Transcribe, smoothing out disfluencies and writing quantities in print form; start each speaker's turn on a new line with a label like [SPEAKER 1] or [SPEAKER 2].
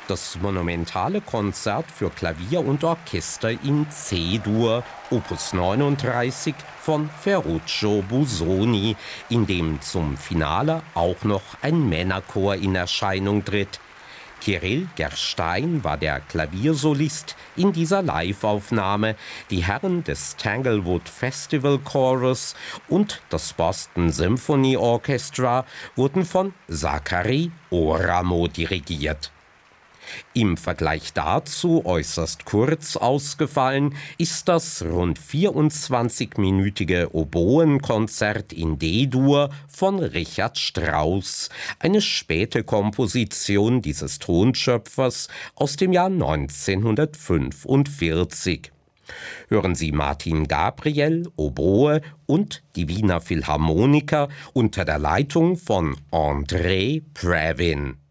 [SPEAKER 1] das monumentale Konzert für Klavier und Orchester in C-Dur, Opus 39 von Ferruccio Busoni, in dem zum Finale auch noch ein Männerchor in Erscheinung tritt. Kirill Gerstein war der Klaviersolist in dieser Live-Aufnahme. Die Herren des Tanglewood Festival Chorus und das Boston Symphony Orchestra wurden von Zachary Oramo dirigiert. Im Vergleich dazu äußerst kurz ausgefallen ist das rund 24-minütige Oboenkonzert in D-Dur von Richard Strauss, eine späte Komposition dieses Tonschöpfers aus dem Jahr 1945. Hören Sie Martin Gabriel, Oboe und die Wiener Philharmoniker unter der Leitung von André Previn.